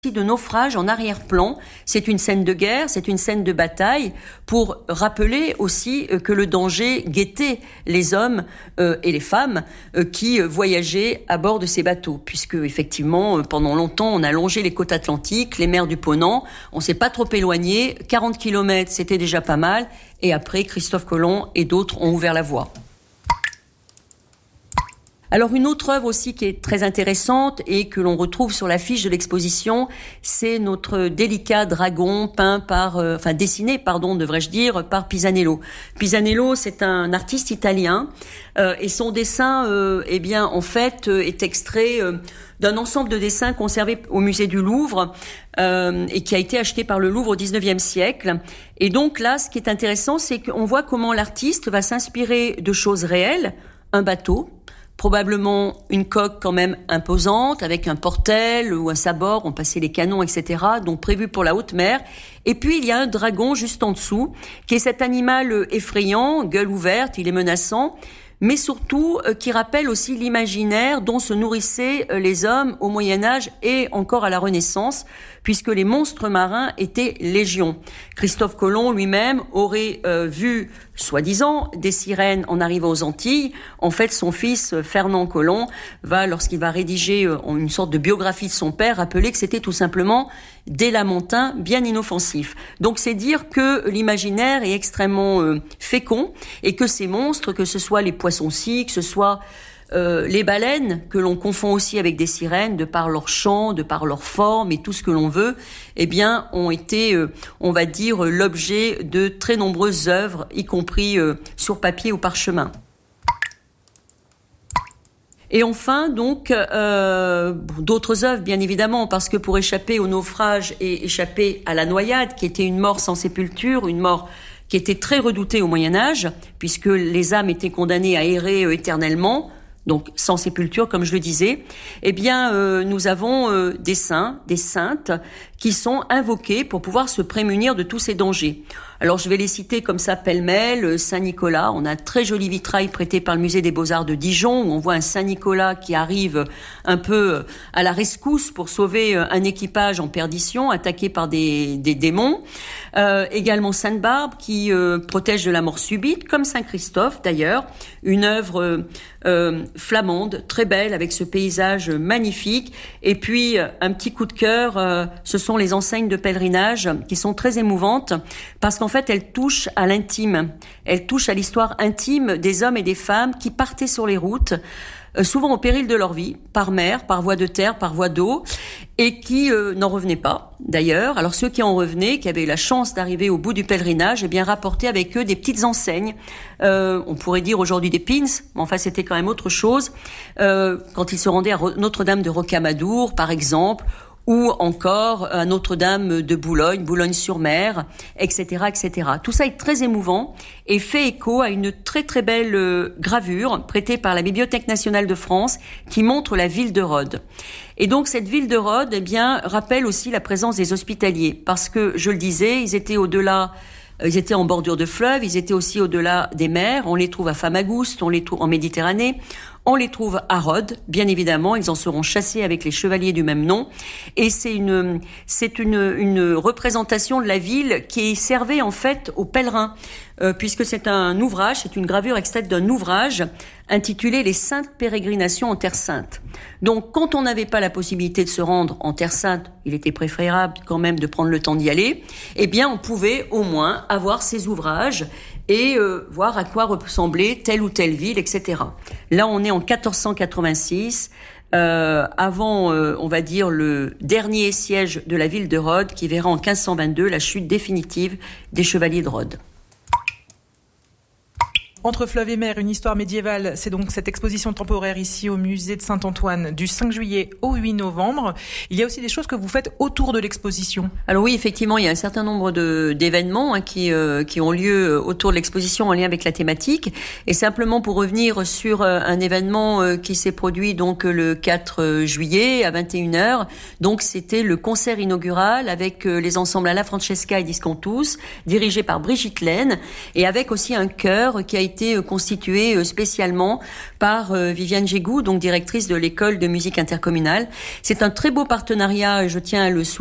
de naufrage en arrière-plan. C'est une scène de guerre, c'est une scène de bataille pour rappeler aussi que le danger guettait les hommes et les femmes qui voyageaient à bord de ces bateaux, puisque effectivement pendant longtemps on a longé les côtes atlantiques, les mers du Ponant, on s'est pas trop éloigné, 40 kilomètres c'était déjà pas mal, et après Christophe Colomb et d'autres ont ouvert la voie. Alors une autre œuvre aussi qui est très intéressante et que l'on retrouve sur l'affiche de l'exposition, c'est notre délicat dragon dessiné, devrais-je dire, par Pisanello. Pisanello, c'est un artiste italien et son dessin, est extrait d'un ensemble de dessins conservés au musée du Louvre et qui a été acheté par le Louvre au XIXe siècle. Et donc là, ce qui est intéressant, c'est qu'on voit comment l'artiste va s'inspirer de choses réelles, un bateau, probablement une coque quand même imposante, avec un portel ou un sabord, on passait les canons, etc., donc prévu pour la haute mer. Et puis il y a un dragon juste en dessous, qui est cet animal effrayant, gueule ouverte, il est menaçant, mais surtout qui rappelle aussi l'imaginaire dont se nourrissaient les hommes au Moyen-Âge et encore à la Renaissance, puisque les monstres marins étaient légion. Christophe Colomb lui-même aurait vu, soi-disant, des sirènes en arrivant aux Antilles. En fait, son fils, Fernand Colomb, lorsqu'il va rédiger une sorte de biographie de son père, rappeler que c'était tout simplement des lamentins bien inoffensifs. Donc c'est dire que l'imaginaire est extrêmement fécond et que ces monstres, que ce soit les poissons-ci, que ce soit les baleines, que l'on confond aussi avec des sirènes, de par leur chant, de par leur forme et tout ce que l'on veut, ont été, l'objet de très nombreuses œuvres, y compris sur papier ou parchemin. Et enfin, d'autres œuvres, bien évidemment, parce que pour échapper au naufrage et échapper à la noyade, qui était une mort sans sépulture, une mort qui était très redoutée au Moyen-Âge, puisque les âmes étaient condamnées à errer éternellement, donc sans sépulture, comme je le disais, nous avons des saints, des saintes, qui sont invoqués pour pouvoir se prémunir de tous ces dangers. Alors je vais les citer comme ça pêle-mêle. Saint-Nicolas, on a un très joli vitrail prêté par le musée des Beaux-Arts de Dijon, où on voit un Saint-Nicolas qui arrive un peu à la rescousse pour sauver un équipage en perdition, attaqué par des démons. Également Sainte-Barbe qui protège de la mort subite, comme Saint-Christophe d'ailleurs, une œuvre flamande, très belle, avec ce paysage magnifique. Et puis un petit coup de cœur, ce sont les enseignes de pèlerinage qui sont très émouvantes, parce qu'en fait elles touchent à l'intime, elles touchent à l'histoire intime des hommes et des femmes qui partaient sur les routes, souvent au péril de leur vie, par mer, par voie de terre, par voie d'eau, et qui n'en revenaient pas d'ailleurs. Alors ceux qui en revenaient, qui avaient la chance d'arriver au bout du pèlerinage, rapportaient avec eux des petites enseignes, on pourrait dire aujourd'hui des pins, mais enfin c'était quand même autre chose, quand ils se rendaient à Notre-Dame de Rocamadour par exemple, ou encore à Notre-Dame de Boulogne, Boulogne-sur-Mer, etc., etc. Tout ça est très émouvant et fait écho à une très très belle gravure prêtée par la Bibliothèque nationale de France qui montre la ville de Rhodes. Et donc cette ville de Rhodes, rappelle aussi la présence des hospitaliers, parce que, je le disais, ils étaient en bordure de fleuve, ils étaient aussi au-delà des mers. On les trouve à Famagouste, on les trouve en Méditerranée, on les trouve à Rhodes, bien évidemment. Ils en seront chassés avec les chevaliers du même nom. Et c'est une représentation de la ville qui servait en fait aux pèlerins, puisque c'est une gravure extraite d'un ouvrage intitulé Les Saintes Pérégrinations en Terre Sainte. Donc, quand on n'avait pas la possibilité de se rendre en Terre Sainte, il était préférable quand même de prendre le temps d'y aller, on pouvait au moins avoir ces ouvrages et voir à quoi ressemblait telle ou telle ville, etc. Là, on est en 1486, avant, le dernier siège de la ville de Rhodes, qui verra en 1522 la chute définitive des chevaliers de Rhodes. Entre fleuve et mer, une histoire médiévale, c'est donc cette exposition temporaire ici au musée de Saint-Antoine du 5 juillet au 8 novembre. Il y a aussi des choses que vous faites autour de l'exposition. Alors oui, effectivement, il y a un certain nombre d'événements qui ont lieu autour de l'exposition en lien avec la thématique. Et simplement pour revenir sur un événement qui s'est produit donc le 4 juillet à 21h. Donc c'était le concert inaugural avec les ensembles Alla Francesca et Discontus, dirigé par Brigitte Laine, et avec aussi un chœur qui a été été constitué spécialement par Viviane Gégou, donc directrice de l'école de musique intercommunale. C'est un très beau partenariat, je tiens à le souligner,